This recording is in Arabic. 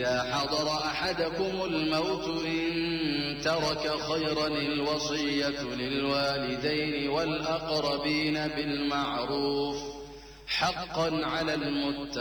إذا حضر أحدكم الموت إن ترك خيرا الوصية للوالدين والأقربين بالمعروف حقا على المتقين.